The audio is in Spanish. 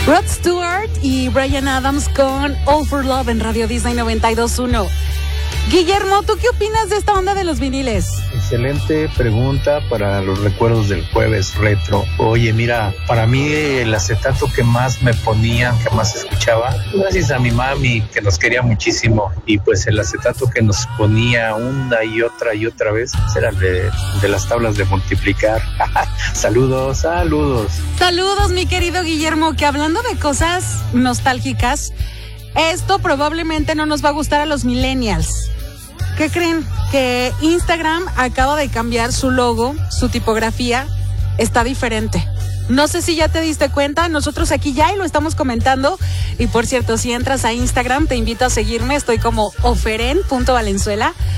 Rod Stewart y Bryan Adams con All for Love en Radio Disney 92.1. Guillermo, ¿tú qué opinas de esta onda de los viniles? Excelente pregunta para los recuerdos del jueves retro. Oye, mira, para mí el acetato que más me ponían, que más escuchaba, gracias a mi mami que nos quería muchísimo, y pues el acetato que nos ponía una y otra vez era el de las tablas de multiplicar. Saludos. Saludos, mi querido Guillermo, que hablando de cosas nostálgicas, esto probablemente no nos va a gustar a los millennials. ¿Qué creen? Que Instagram acaba de cambiar su logo, su tipografía, está diferente. No sé si ya te diste cuenta, nosotros aquí ya y lo estamos comentando. Y por cierto, si entras a Instagram, te invito a seguirme, estoy como oferen.valenzuela.